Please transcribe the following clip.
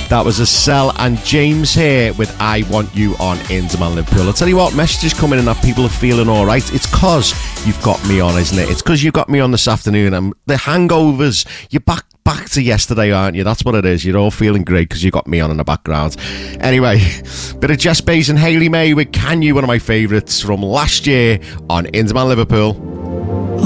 That was Estelle and James here with I Want You on Inderman Liverpool. I'll tell you what, messages coming in that people are feeling all right. It's because you've got me on, isn't it? It's because you got me on this afternoon. And the hangovers, you're back to yesterday, aren't you? That's what it is. You're all feeling great because you got me on in the background. Anyway, bit of Jess Bays and Hayley May with Can You, one of my favourites from last year on Inderman Liverpool.